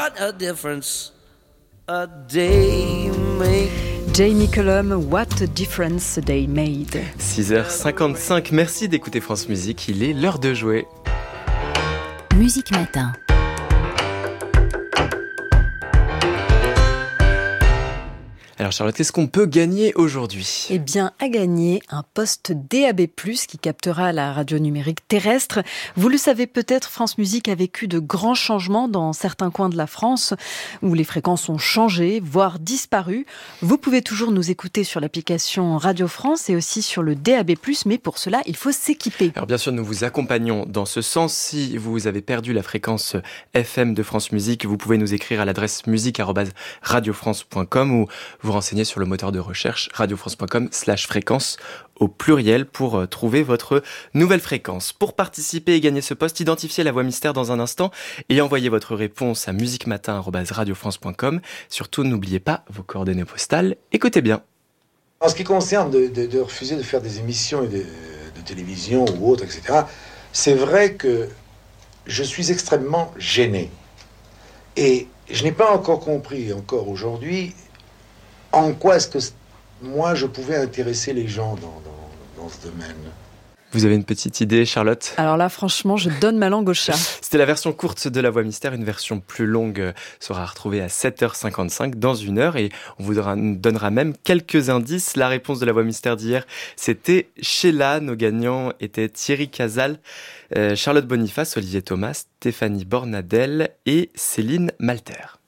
what a difference a day make. Jamie Cullum, What a Difference a Day Made. 6h55, merci d'écouter France Musique, il est l'heure de jouer. Musique Matin. Alors Charlotte, qu'est-ce qu'on peut gagner aujourd'hui ? Eh bien, à gagner un poste DAB+, qui captera la radio numérique terrestre. Vous le savez peut-être, France Musique a vécu de grands changements dans certains coins de la France, où les fréquences ont changé, voire disparu. Vous pouvez toujours nous écouter sur l'application Radio France et aussi sur le DAB+, mais pour cela, il faut s'équiper. Alors bien sûr, nous vous accompagnons dans ce sens. Si vous avez perdu la fréquence FM de France Musique, vous pouvez nous écrire à l'adresse musique@radiofrance.com ou vous renseigner sur le moteur de recherche radiofrance.com/fréquence au pluriel pour trouver votre nouvelle fréquence. Pour participer et gagner ce poste, identifiez la voix mystère dans un instant et envoyez votre réponse à musiquematin@radiofrance.com. Surtout, n'oubliez pas vos coordonnées postales. Écoutez bien. En ce qui concerne de refuser de faire des émissions de télévision ou autres, etc., c'est vrai que je suis extrêmement gêné. Et je n'ai pas encore compris, encore aujourd'hui, en quoi est-ce que moi je pouvais intéresser les gens dans ce domaine. Vous avez une petite idée, Charlotte ? Alors là, franchement, je donne ma langue au chat. C'était la version courte de la voix mystère. Une version plus longue sera retrouvée à 7h55 dans une heure et on vous donnera même quelques indices. La réponse de la voix mystère d'hier, c'était Sheila. Nos gagnants étaient Thierry Casal, Charlotte Boniface, Olivier Thomas, Stéphanie Bornadel et Céline Malter.